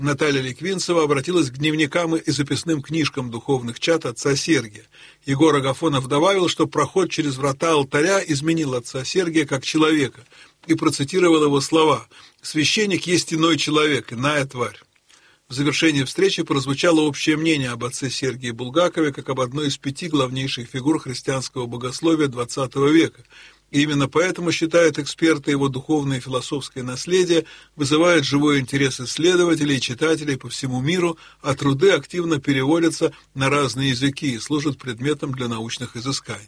Наталья Ликвинцева обратилась к дневникам и записным книжкам духовных чад отца Сергия. Егор Агафонов добавил, что проход через врата алтаря изменил отца Сергия как человека, и процитировал его слова: «Священник есть иной человек, иная тварь». В завершении встречи прозвучало общее мнение об отце Сергии Булгакове как об одной из 5 главнейших фигур христианского богословия XX века. И именно поэтому, считают эксперты, его духовное и философское наследие вызывает живой интерес исследователей и читателей по всему миру, а труды активно переводятся на разные языки и служат предметом для научных изысканий.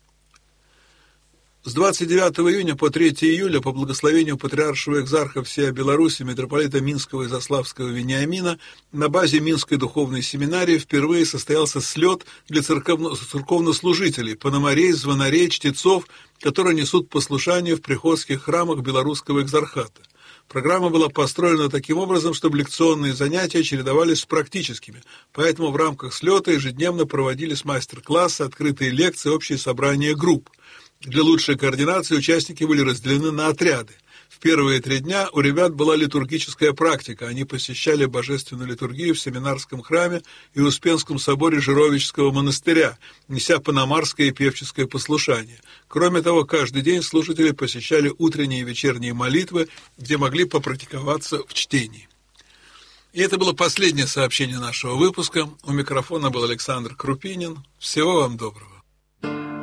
С 29 июня по 3 июля по благословению патриаршего экзарха всея Беларуси митрополита Минского и Заславского Вениамина на базе Минской духовной семинарии впервые состоялся слет для церковнослужителей, пономарей, звонарей, чтецов, которые несут послушание в приходских храмах белорусского экзархата. Программа была построена таким образом, чтобы лекционные занятия чередовались с практическими, поэтому в рамках слета ежедневно проводились мастер-классы, открытые лекции, общие собрания групп. Для лучшей координации участники были разделены на отряды. В первые 3 дня у ребят была литургическая практика. Они посещали божественную литургию в семинарском храме и Успенском соборе Жировического монастыря, неся паномарское и певческое послушание. Кроме того, каждый день слушатели посещали утренние и вечерние молитвы, где могли попрактиковаться в чтении. И это было последнее сообщение нашего выпуска. У микрофона был Александр Крупинин. Всего вам доброго.